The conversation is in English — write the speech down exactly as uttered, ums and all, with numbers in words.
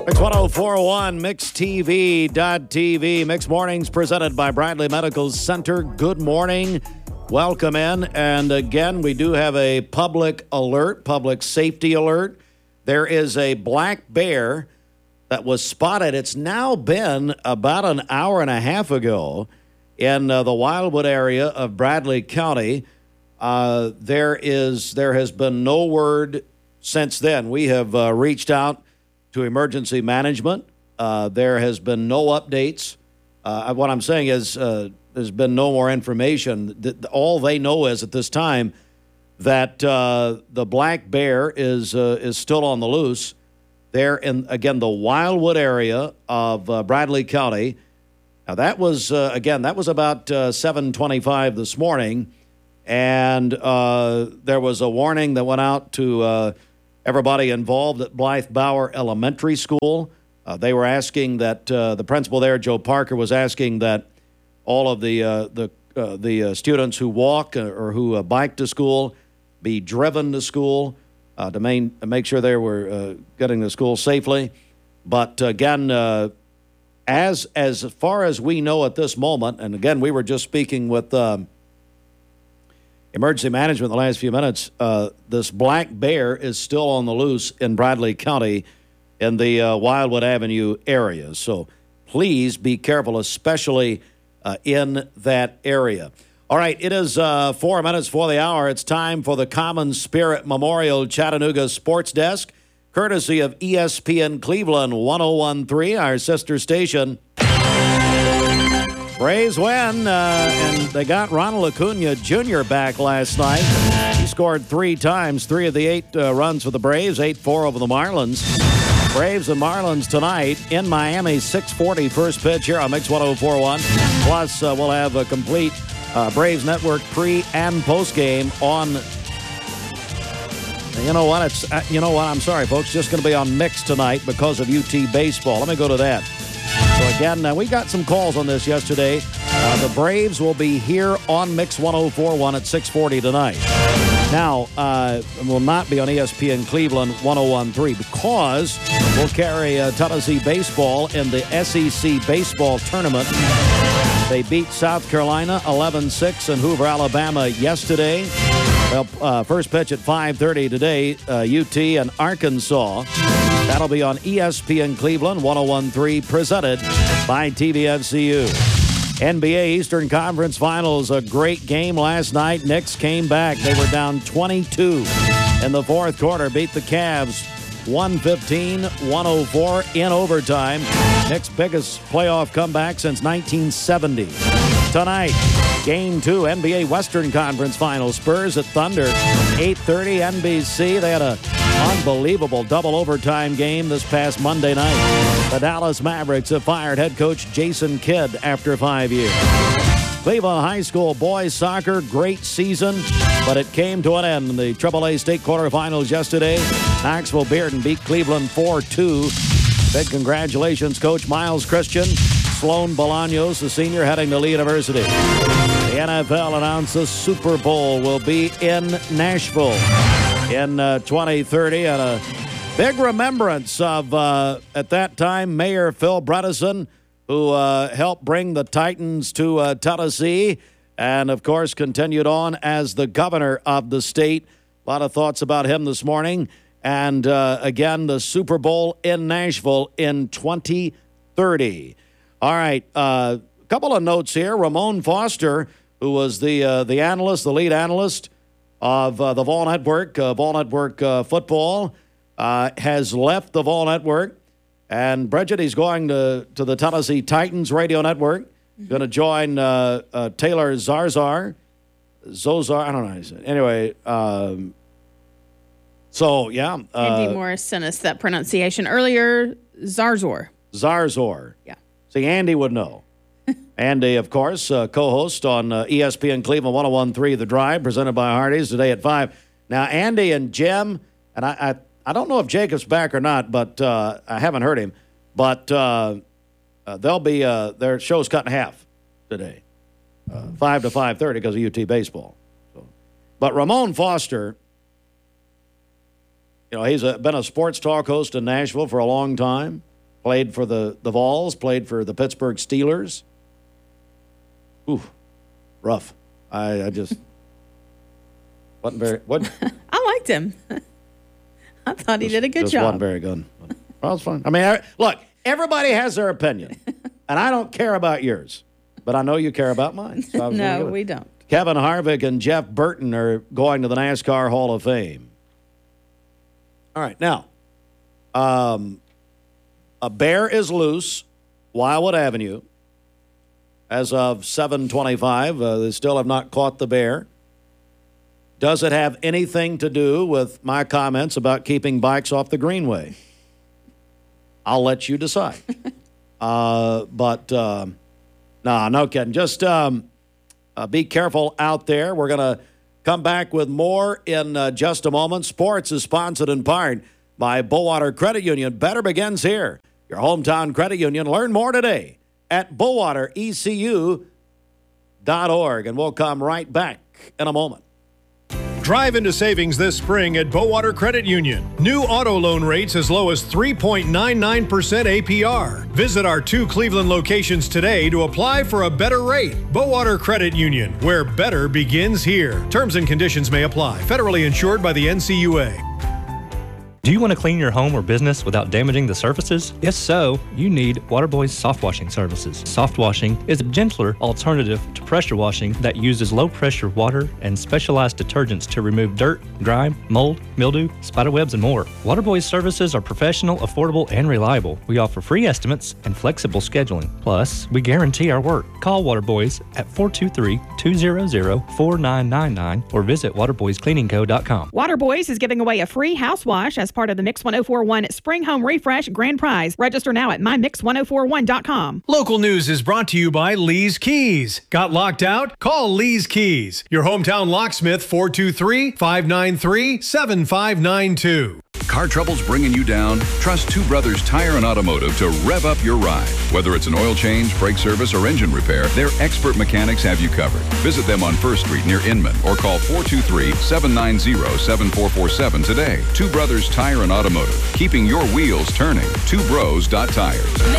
Mix one oh four point one, Mix T V dot T V. Mix Mornings presented by Bradley Medical Center. Good morning. Welcome in. And again, we do have a public alert, public safety alert. There is a black bear that was spotted. It's now been about an hour and a half ago in uh, the Wildwood area of Bradley County. Uh, there is there has been no word since then. We have uh, reached out to emergency management. Uh, there has been no updates. Uh, what I'm saying is uh, there's been no more information. All they know is at this time that uh, the black bear is uh, is still on the loose there in, again, the Wildwood area of uh, Bradley County. Now, that was, uh, again, that was about uh, seven twenty-five this morning, and uh, there was a warning that went out to uh, everybody involved at Blythe Bauer Elementary School. Uh, they were asking that uh, the principal there, Joe Parker, was asking that all of the uh, the uh, the uh, students who walk or who uh, bike to school be driven to school uh, to main, make sure they were uh, getting to school safely. But again, uh, as as far as we know at this moment, and again, we were just speaking with um, emergency management the last few minutes, uh, this black bear is still on the loose in Bradley County in the uh, Wildwood Avenue area. So please be careful, especially uh, in that area. All right, it is uh, four minutes for the hour. It's time for the Common Spirit Memorial Chattanooga Sports Desk, courtesy of E S P N Cleveland one oh one point three, our sister station. Braves win, uh, and they got Ronald Acuna Junior back last night. He scored three times, three of the eight uh, runs for the Braves, eight four over the Marlins. Braves and Marlins tonight in Miami, six forty first pitch here on Mix one oh four point one. Plus, uh, we'll have a complete uh, Braves Network pre- and post-game on... You know what? It's uh, you know what? I'm sorry, folks. Just going to be on Mix tonight because of U T baseball. Let me go to that. So again, uh, we got some calls on this yesterday. Uh, the Braves will be here on Mix one oh four point one at six forty tonight. Now, uh, will not be on E S P N Cleveland one oh one point three because we'll carry uh, Tennessee baseball in the S E C baseball tournament. They beat South Carolina eleven six in Hoover, Alabama yesterday. Well, uh, first pitch at five thirty today, uh, U T and Arkansas. That'll be on E S P N Cleveland one oh one point three, presented by T V F C U. N B A Eastern Conference Finals, a great game last night. Knicks came back. They were down twenty-two in the fourth quarter, beat the Cavs one fifteen one oh four in overtime. Knicks' biggest playoff comeback since nineteen seventy. Tonight, Game two, N B A Western Conference Finals. Spurs at Thunder, eight thirty N B C. They had an unbelievable double overtime game this past Monday night. The Dallas Mavericks have fired head coach Jason Kidd after five years. Cleveland High School boys soccer, great season, but it came to an end in the triple A state quarterfinals yesterday. Knoxville Bearden beat Cleveland four two. Big congratulations, Coach Miles Christian. Sloan Bolaños, the senior, heading to Lee University. The N F L announced the Super Bowl will be in Nashville in uh, twenty thirty, and a big remembrance of, uh, at that time, Mayor Phil Bredesen, who uh, helped bring the Titans to uh, Tennessee and, of course, continued on as the governor of the state. A lot of thoughts about him this morning. And, uh, again, the Super Bowl in Nashville in twenty thirty. All right, a uh, couple of notes here. Ramon Foster, who was the uh, the analyst, the lead analyst of uh, the Vol Network, uh, Vol Network uh, football, uh, has left the Vol Network. And Bridget, he's going to, to the Tennessee Titans radio network. Mm-hmm. Going to join uh, uh, Taylor Zarzar. Zozar, I don't know how you say it. Anyway, um, so, yeah. Uh, Andy Morris sent us that pronunciation earlier. Zarzor. Zarzor. Yeah. See, Andy would know. Andy, of course, uh, co-host on uh, E S P N Cleveland one oh one point three, The Drive, presented by Hardee's today at five. Now, Andy and Jim, and I I, I don't know if Jacob's back or not, but uh, I haven't heard him, but uh, uh, they'll be, uh, their show's cut in half today, uh, five to five thirty because of U T baseball. So. But Ramon Foster, you know, he's a, been a sports talk host in Nashville for a long time. Played for the, the Vols, played for the Pittsburgh Steelers. Ooh, rough. I, I just wasn't very. What? I liked him. I thought he just, did a good just job. wasn't very good. Well, it's fine. I mean, I, look, everybody has their opinion, and I don't care about yours, but I know you care about mine. So I was gonna No, give it. we don't. Kevin Harvick and Jeff Burton are going to the NASCAR Hall of Fame. All right, now, um, a bear is loose, Wildwood Avenue. As of seven twenty-five, uh, they still have not caught the bear. Does it have anything to do with my comments about keeping bikes off the greenway? I'll let you decide. uh, but, uh, nah, no kidding. Just um, uh, be careful out there. We're going to come back with more in uh, just a moment. Sports is sponsored in part by Bowater Credit Union. Better begins here. Your hometown credit union. Learn more today at bowater e c u dot org. And we'll come right back in a moment. Drive into savings this spring at Bowater Credit Union. New auto loan rates as low as three point nine nine percent A P R. Visit our two Cleveland locations today to apply for a better rate. Bowater Credit Union, where better begins here. Terms and conditions may apply. Federally insured by the N C U A. Do you want to clean your home or business without damaging the surfaces? If so, you need Waterboy's soft washing services. Soft washing is a gentler alternative to pressure washing that uses low pressure water and specialized detergents to remove dirt, grime, mold, mildew, spiderwebs, and more. Waterboy's services are professional, affordable, and reliable. We offer free estimates and flexible scheduling. Plus, we guarantee our work. Call Waterboys at four two three, two zero zero, four nine nine nine or visit waterboys cleaning co dot com. Waterboys is giving away a free house wash as part of the Mix ten forty-one Spring Home Refresh Grand Prize. Register now at my mix ten forty-one dot com. Local news is brought to you by Lee's Keys. Got locked out? Call Lee's Keys. Your hometown locksmith, four two three, five nine three, seven five nine two. Car troubles bringing you down? Trust Two Brothers Tire and Automotive to rev up your ride. Whether it's an oil change, brake service, or engine repair, their expert mechanics have you covered. Visit them on First Street near Inman or call four two three, seven nine zero, seven four four seven today. Two Brothers Tire and Automotive, keeping your wheels turning. two bros dot tires.